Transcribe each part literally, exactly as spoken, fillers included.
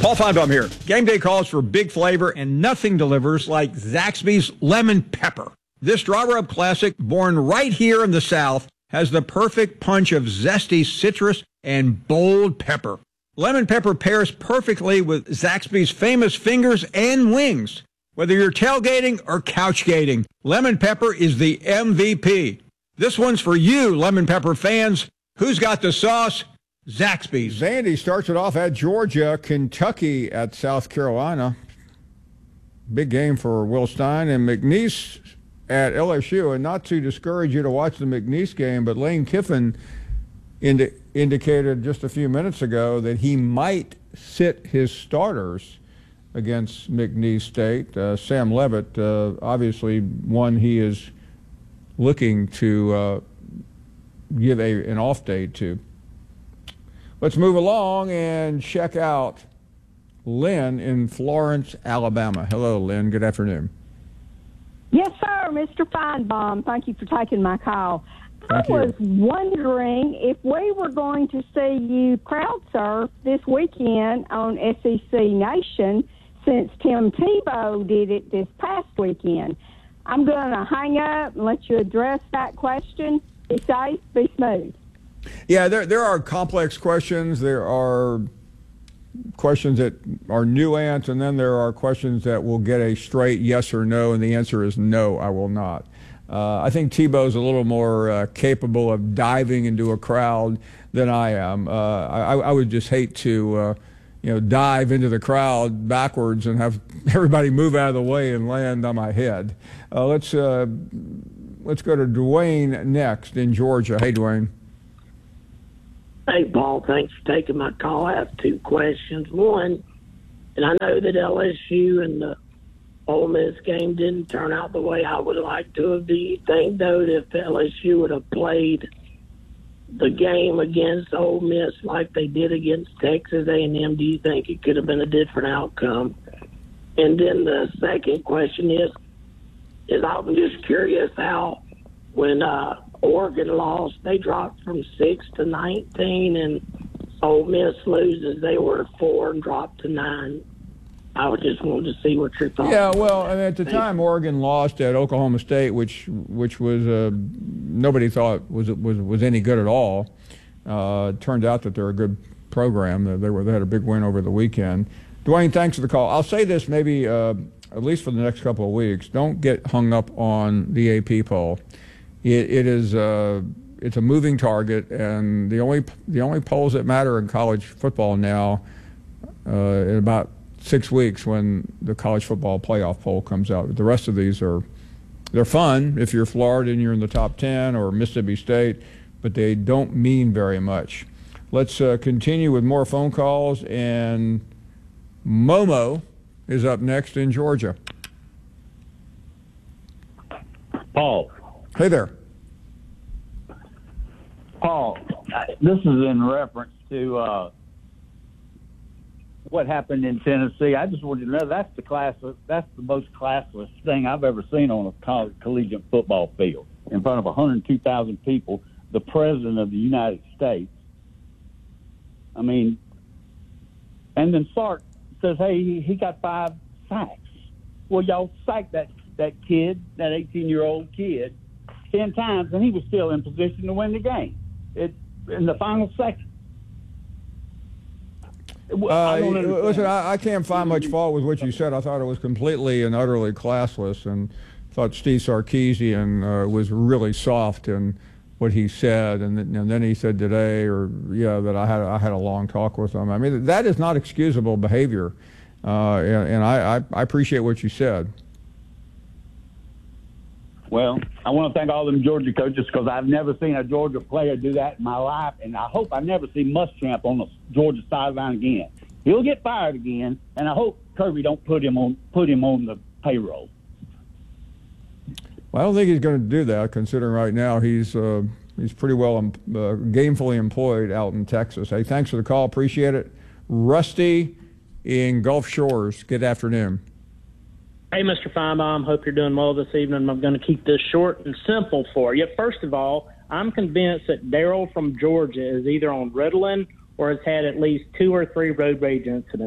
Paul Feinbaum here. Game day calls for big flavor, and nothing delivers like Zaxby's Lemon Pepper. This draw rub classic, born right here in the South, has the perfect punch of zesty citrus and bold pepper. Lemon pepper pairs perfectly with Zaxby's famous fingers and wings. Whether you're tailgating or couchgating, lemon pepper is the M V P. This one's for you, lemon pepper fans. Who's got the sauce? Zaxby's. Zandy starts it off at Georgia, Kentucky at South Carolina. Big game for Will Stein, and McNeese at L S U. And not to discourage you to watch the McNeese game, but Lane Kiffin indi- indicated just a few minutes ago that he might sit his starters against McNeese State. Uh, Sam Levitt, uh, obviously one he is looking to uh, give a, an off day to. Let's move along and check out Lynn in Florence, Alabama. Hello, Lynn. Good afternoon. Yes, sir, Mister Feinbaum. Thank you for taking my call. Thank I you. was wondering if we were going to see you crowd surf this weekend on S E C Nation, since Tim Tebow did it this past weekend. I'm going to hang up and let you address that question. Be safe, be smooth. Yeah, there there are complex questions. There are questions that are nuanced, and then there are questions that will get a straight yes or no, and the answer is no, I will not. Uh, I think Tebow's a little more uh, capable of diving into a crowd than I am. Uh, I, I would just hate to, uh, you know, dive into the crowd backwards and have everybody move out of the way and land on my head. Uh, let's uh, let's go to Dwayne next in Georgia. Hey, Dwayne. Hey, Paul, thanks for taking my call. I have two questions. One, and I know that L S U and the Ole Miss game didn't turn out the way I would like to have. Do you think, though, that if L S U would have played the game against Ole Miss like they did against Texas A and M, do you think it could have been a different outcome? And then the second question is, is I'm just curious how when uh, Oregon lost, they dropped from six to nineteen, and Ole Miss loses, they were four and dropped to nine. I would just wanted to see what your thoughts. Yeah, well, I mean, at the time Oregon lost at Oklahoma State, which which was uh, nobody thought was was was any good at all. Uh, it turned out that they're a good program. They were they had a big win over the weekend. Dwayne, thanks for the call. I'll say this maybe uh, at least for the next couple of weeks. Don't get hung up on the A P poll. It, it is uh, it's a moving target, and the only the only polls that matter in college football now uh, in about six weeks when the college football playoff poll comes out. The rest of these are they're fun if you're Florida and you're in the top ten, or Mississippi State, but they don't mean very much. Let's uh, continue with more phone calls, and Momo is up next in Georgia. Paul. Hey there. Paul, this is in reference to uh, what happened in Tennessee. I just wanted to know that's the class. That's the most classless thing I've ever seen on a college, collegiate football field in front of one hundred two thousand people. The president of the United States. I mean, and then Sark says, "Hey, he, he got five sacks." Well, y'all sacked that that kid, that eighteen-year-old kid, ten times, and he was still in position to win the game. It in the final second. Uh, I listen, I, I can't find much fault with what you said. I thought it was completely and utterly classless, and thought Steve Sarkisian uh, was really soft in what he said, and, th- and then he said today, or yeah, that I had I had a long talk with him. I mean, that is not excusable behavior, uh, and, and I, I, I appreciate what you said. Well, I want to thank all them Georgia coaches because I've never seen a Georgia player do that in my life, and I hope I never see Muschamp on the Georgia sideline again. He'll get fired again, and I hope Kirby don't put him on put him on the payroll. Well, I don't think he's going to do that, considering right now he's uh, he's pretty well um, uh, gainfully employed out in Texas. Hey, thanks for the call. Appreciate it. Rusty in Gulf Shores. Good afternoon. Hey, Mister Feinbaum, hope you're doing well this evening. I'm going to keep this short and simple for you. First of all, I'm convinced that Daryl from Georgia is either on Ritalin or has had at least two or three road rage incidents.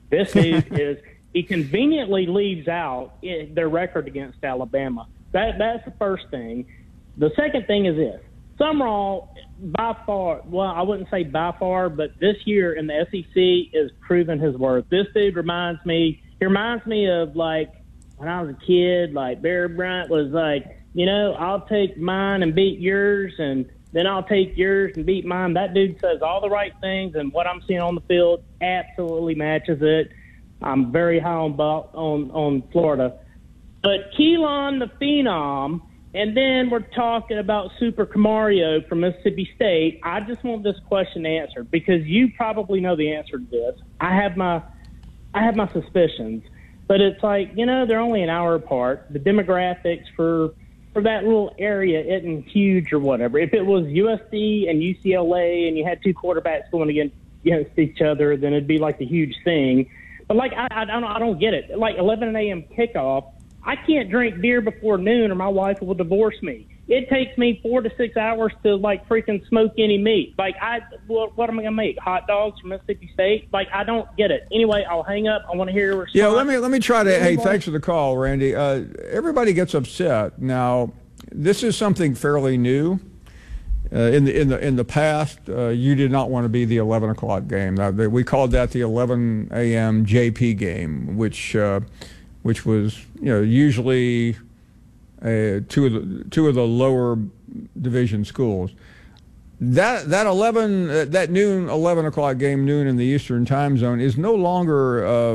This dude is, he conveniently leaves out it, their record against Alabama. That That's the first thing. The second thing is this. Sumrall, by far, well, I wouldn't say by far, but this year in the S E C is proving his worth. This dude reminds me, he reminds me of, like, when I was a kid, like, Barry Bryant was like, you know, I'll take mine and beat yours, and then I'll take yours and beat mine. That dude says all the right things, and what I'm seeing on the field absolutely matches it. I'm very high on on, on Florida. But Keelan the Phenom, and then we're talking about Super Camario from Mississippi State. I just want this question answered because you probably know the answer to this. I have my, I have my suspicions, but it's like, you know, they're only an hour apart. The demographics for for that little area isn't huge or whatever. If it was U S C and U C L A and you had two quarterbacks going against, against each other, then it'd be like a huge thing. But like I, I don't, I don't get it. Like eleven a.m. kickoff. I can't drink beer before noon or my wife will divorce me. It takes me four to six hours to, like, freaking smoke any meat. Like, I, what, what am I going to make? Hot dogs from Mississippi State? Like, I don't get it. Anyway, I'll hang up. I want to hear your response. Yeah, let me let me try to, hey, thanks for the call, Randy. Uh, everybody gets upset. Now, this is something fairly new. Uh, in the in the in the past, uh, you did not want to be the eleven o'clock game. Now, they, we called that the eleven a.m. J P game, which uh, which was, you know, usually uh, two of the two of the lower division schools. That that eleven uh, that noon eleven o'clock game, noon in the Eastern time zone, is no longer uh,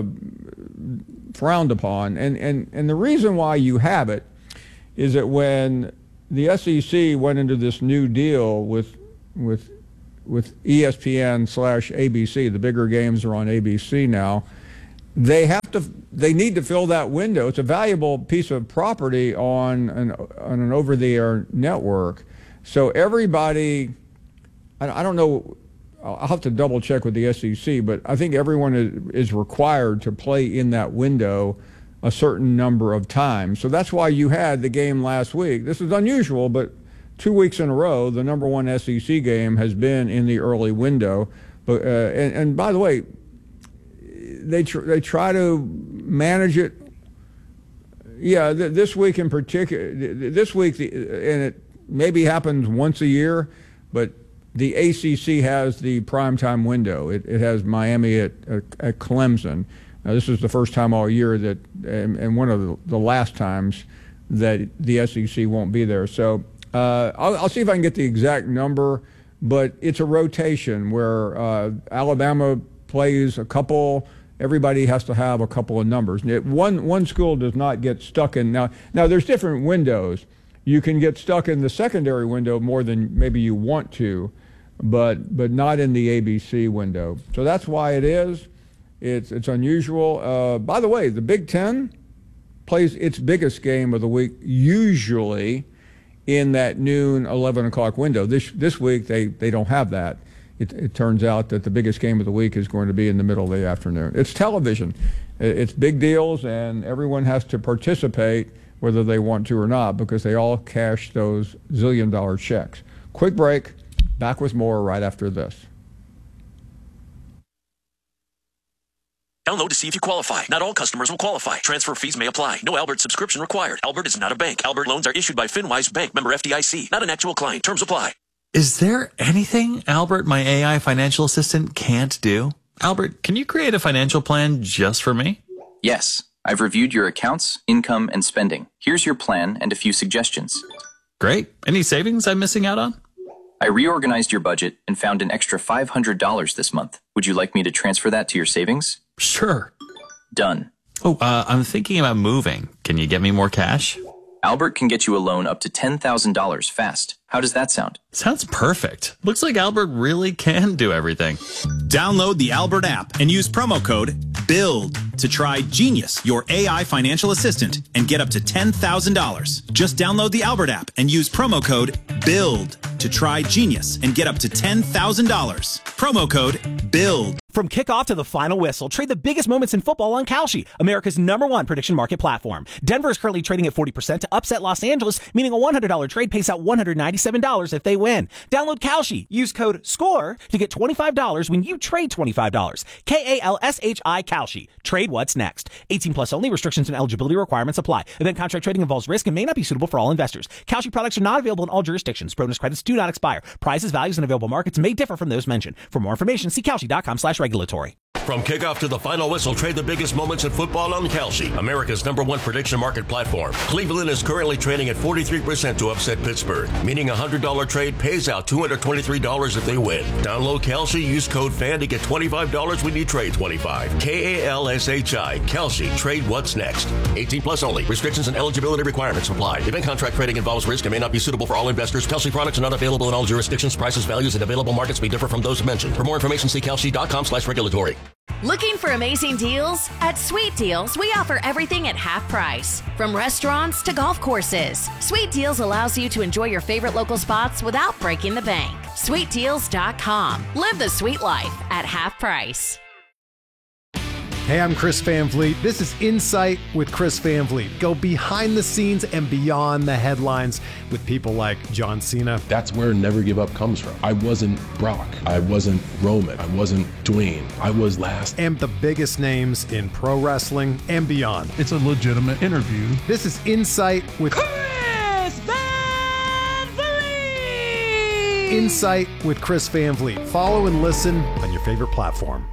frowned upon, and and and the reason why you have it is that when the S E C went into this new deal with with with E S P N slash A B C, the bigger games are on A B C now. They have to. They need to fill that window. It's a valuable piece of property on an on an over-the-air network. So everybody, I, I don't know. I'll have to double check with the S E C, but I think everyone is, is required to play in that window a certain number of times. So that's why you had the game last week. This is unusual, but two weeks in a row, the number one S E C game has been in the early window. But uh, and, and by the way, they tr- they try to manage it. Yeah, th- this week in particular, this week, the, and it maybe happens once a year, but the A C C has the primetime window. It, it has Miami at, at, at Clemson. Now, this is the first time all year that, and, and one of the, the last times that the S E C won't be there. So uh, I'll, I'll see if I can get the exact number, but it's a rotation where uh, Alabama plays a couple. Everybody has to have a couple of numbers. One one school does not get stuck in now. Now there's different windows. You can get stuck in the secondary window more than maybe you want to, but but not in the A B C window. So that's why it is. It's it's unusual. Uh, by the way, the Big Ten plays its biggest game of the week usually in that noon eleven o'clock window. This this week they, they don't have that. It, it turns out that the biggest game of the week is going to be in the middle of the afternoon. It's television. It's big deals, and everyone has to participate whether they want to or not because they all cash those zillion dollar checks. Quick break. Back with more right after this. Download to see if you qualify. Not all customers will qualify. Transfer fees may apply. No Albert subscription required. Albert is not a bank. Albert loans are issued by FinWise Bank, member F D I C. Not an actual client. Terms apply. Is there anything Albert, my A I financial assistant, can't do? Albert, can you create a financial plan just for me? Yes. I've reviewed your accounts, income, and spending. Here's your plan and a few suggestions. Great. Any savings I'm missing out on? I reorganized your budget and found an extra five hundred dollars this month. Would you like me to transfer that to your savings? Sure. Done. Oh, uh, I'm thinking about moving. Can you get me more cash? Albert can get you a loan up to ten thousand dollars fast. How does that sound? Sounds perfect. Looks like Albert really can do everything. Download the Albert app and use promo code BUILD to try Genius, your A I financial assistant, and get up to ten thousand dollars. Just download the Albert app and use promo code BUILD to try Genius and get up to ten thousand dollars. Promo code BUILD. From kickoff to the final whistle, trade the biggest moments in football on Kalshi, America's number one prediction market platform. Denver is currently trading at forty percent to upset Los Angeles, meaning a one hundred dollars trade pays out one hundred ninety-seven dollars if they win. Download Kalshi. Use code SCORE to get twenty-five dollars when you trade twenty-five dollars. K A L S H I Kalshi. Trade what's next. eighteen plus only. Restrictions and eligibility requirements apply. Event contract trading involves risk and may not be suitable for all investors. Kalshi products are not available in all jurisdictions. Bonus credits do not expire. Prices, values, and available markets may differ from those mentioned. For more information, see Kalshi.com slash regulatory. From kickoff to the final whistle, trade the biggest moments in football on Kalshi, America's number one prediction market platform. Cleveland is currently trading at forty-three percent to upset Pittsburgh, meaning a one hundred dollars trade pays out two hundred twenty-three dollars if they win. Download Kalshi, use code FAN to get twenty-five dollars when you trade twenty-five dollars. K A L S H I, Kalshi. Trade what's next. eighteen plus only. Restrictions and eligibility requirements apply. Event contract trading involves risk and may not be suitable for all investors. Kalshi products are not available in all jurisdictions. Prices, values, and available markets may differ from those mentioned. For more information, see Kalshi.com slash regulatory. Looking for amazing deals? At Sweet Deals, we offer everything at half price. From restaurants to golf courses, Sweet Deals allows you to enjoy your favorite local spots without breaking the bank. Sweet Deals dot com. Live the sweet life at half price. Hey, I'm Chris Van Vliet. This is Insight with Chris Van Vliet. Go behind the scenes and beyond the headlines with people like John Cena. That's where Never Give Up comes from. I wasn't Brock. I wasn't Roman. I wasn't Dwayne. I was last. And the biggest names in pro wrestling and beyond. It's a legitimate interview. This is Insight with Chris Van Vliet. Insight with Chris Van Vliet. Follow and listen on your favorite platform.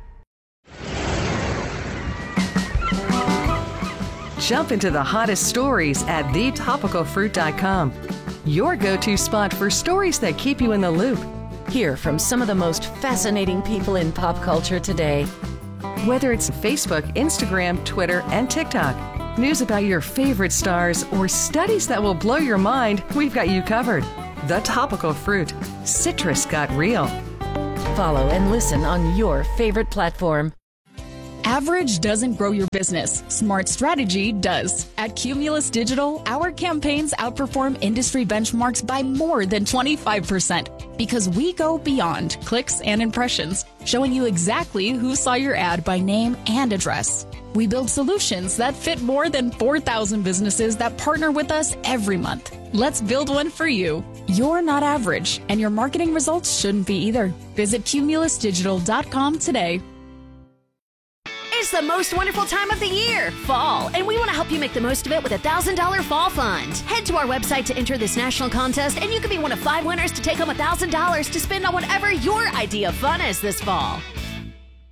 Jump into the hottest stories at the topical fruit dot com. Your go-to spot for stories that keep you in the loop. Hear from some of the most fascinating people in pop culture today. Whether it's Facebook, Instagram, Twitter, and TikTok, news about your favorite stars, or studies that will blow your mind, we've got you covered. The Topical Fruit. Citrus got real. Follow and listen on your favorite platform. Average doesn't grow your business. Smart strategy does. At Cumulus Digital, our campaigns outperform industry benchmarks by more than twenty-five percent because we go beyond clicks and impressions, showing you exactly who saw your ad by name and address. We build solutions that fit more than four thousand businesses that partner with us every month. Let's build one for you. You're not average, and your marketing results shouldn't be either. Visit cumulus digital dot com today. It's the most wonderful time of the year, fall, and we want to help you make the most of it with a one thousand dollars fall fund. Head to our website to enter this national contest, and you could be one of five winners to take home one thousand dollars to spend on whatever your idea of fun is this fall.